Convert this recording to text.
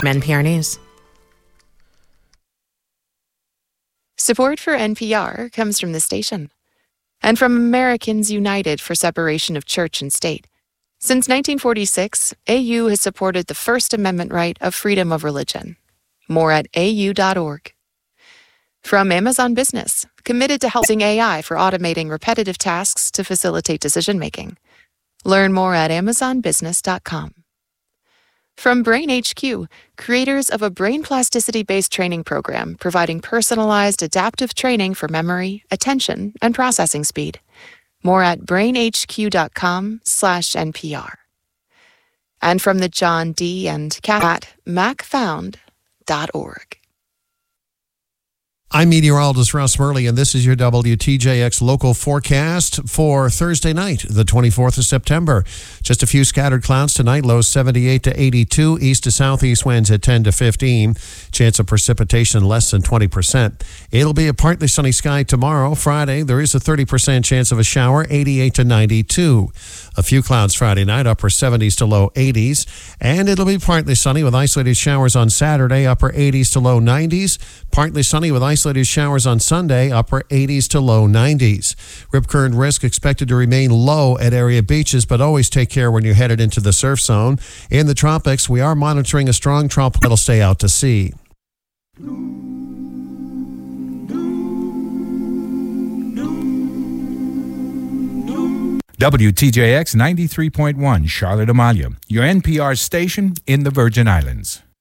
NPR News. Support for NPR comes from the station and from Americans United for Separation of Church and State. Since 1946, AU has supported the First Amendment right of freedom of religion. More at au.org. From Amazon Business, committed to helping AI for automating repetitive tasks to facilitate decision-making. Learn more at amazonbusiness.com. From Brain HQ, creators of a brain plasticity-based training program providing personalized adaptive training for memory, attention, and processing speed. More at brainhq.com/NPR. And from the John D. and Cat macfound.org. I'm meteorologist Russ Murley, and this is your WTJX local forecast for Thursday night, the 24th of September. Just a few scattered clouds tonight, lows 78 to 82, east to southeast winds at 10 to 15. Chance of precipitation less than 20%. It'll be a partly sunny sky tomorrow. Friday, there is a 30% chance of a shower, 88 to 92. A few clouds Friday night, upper 70s to low 80s. And it'll be partly sunny with isolated showers on Saturday, upper 80s to low 90s. Partly sunny with isolated showers on Sunday, upper 80s to low 90s. Rip current risk expected to remain low at area beaches, but always take care when you're headed into the surf zone. In the tropics, we are monitoring a strong tropical that'll stay out to sea. WTJX 93.1, Charlotte Amalia, your NPR station in the Virgin Islands.